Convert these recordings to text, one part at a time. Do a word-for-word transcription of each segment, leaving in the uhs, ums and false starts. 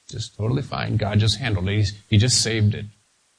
Just totally fine. God just handled it. He's, he just saved it.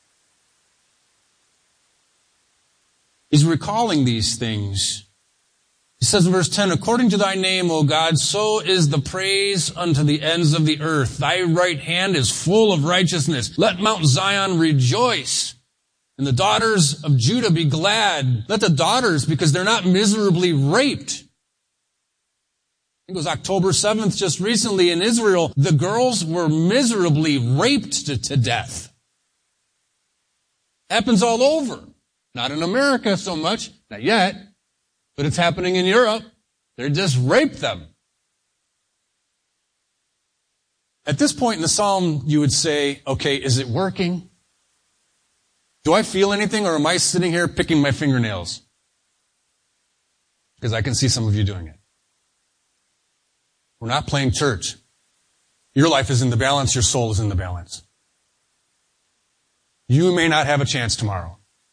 He's recalling these things. He says in verse ten, according to thy name, O God, so is the praise unto the ends of the earth. Thy right hand is full of righteousness. Let Mount Zion rejoice, and the daughters of Judah be glad. Let the daughters, because they're not miserably raped. I think it was October seventh just recently in Israel. The girls were miserably raped to, to death. Happens all over. Not in America so much, not yet, but it's happening in Europe. They just rape them. At this point in the psalm, you would say, okay, is it working? Do I feel anything, or am I sitting here picking my fingernails? Because I can see some of you doing it. We're not playing church. Your life is in the balance, your soul is in the balance. You may not have a chance tomorrow.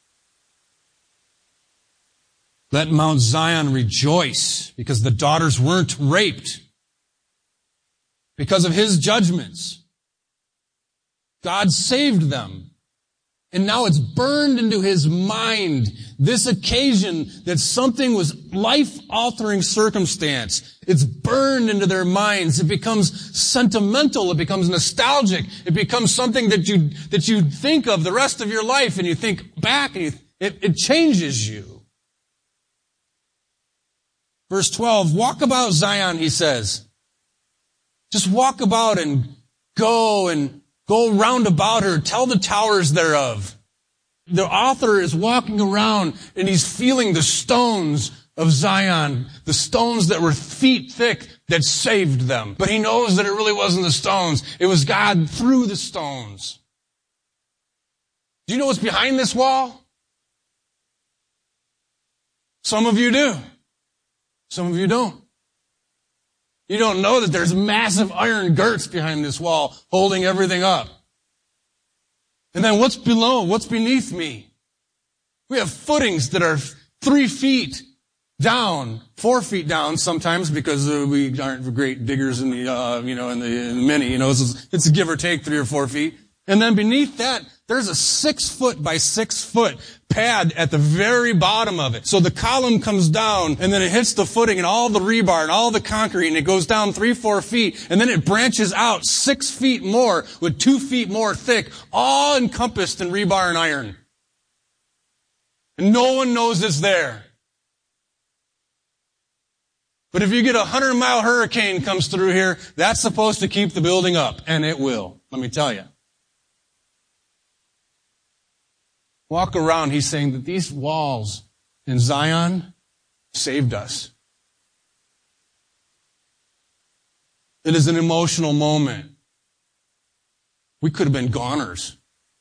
Let Mount Zion rejoice, because the daughters weren't raped. Because of his judgments, God saved them. And now it's burned into his mind, this occasion that something was life-altering circumstance. It's burned into their minds. It becomes sentimental. It becomes nostalgic. It becomes something that you, that you think of the rest of your life, and you think back, and you, it, it changes you. Verse twelve, walk about Zion, he says. Just walk about and go and go round about her. Tell the towers thereof. The author is walking around and he's feeling the stones of Zion, the stones that were feet thick that saved them. But he knows that it really wasn't the stones. It was God through the stones. Do you know what's behind this wall? Some of you do. Some of you don't. You don't know that there's massive iron girts behind this wall holding everything up. And then what's below? What's beneath me? We have footings that are three feet down, four feet down sometimes, because uh, we aren't great diggers in the, uh, you know, in the, in the mini, you know, it's, it's a give or take three or four feet. And then beneath that, there's a six foot by six foot pad at the very bottom of it. So the column comes down and then it hits the footing and all the rebar and all the concrete, and it goes down three, four feet, and then it branches out six feet more with two feet more thick, all encompassed in rebar and iron. And no one knows it's there. But if you get a hundred mile hurricane comes through here, that's supposed to keep the building up. And it will. Let me tell you. Walk around, he's saying that these walls in Zion saved us. It is an emotional moment. We could have been goners.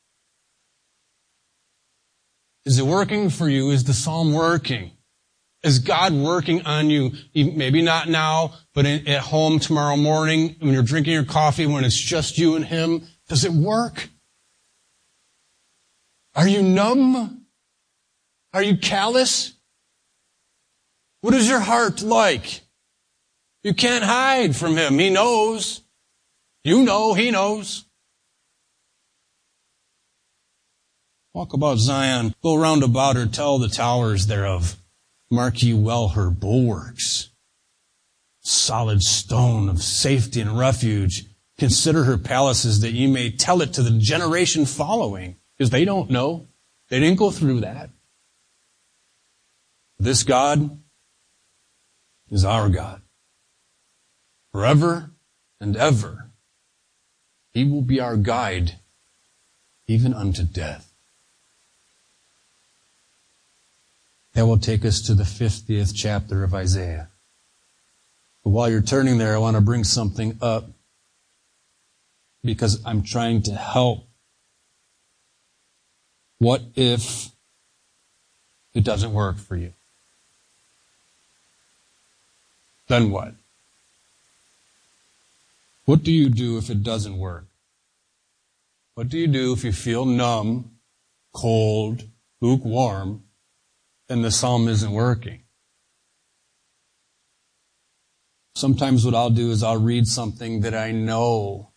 Is it working for you? Is the psalm working? Is God working on you? Maybe not now, but at home tomorrow morning, when you're drinking your coffee, when it's just you and him. Does it work? Are you numb? Are you callous? What is your heart like? You can't hide from him. He knows. You know, he knows. Walk about Zion. Go round about her. Tell the towers thereof. Mark ye well her bulwarks. Solid stone of safety and refuge. Consider her palaces, that ye may tell it to the generation following. Because they don't know. They didn't go through that. This God is our God. Forever and ever. He will be our guide, even unto death. That will take us to the fiftieth chapter of Isaiah. But while you're turning there, I want to bring something up, because I'm trying to help. What if it doesn't work for you? Then what? What do you do if it doesn't work? What do you do if you feel numb, cold, lukewarm, and the psalm isn't working? Sometimes what I'll do is I'll read something that I know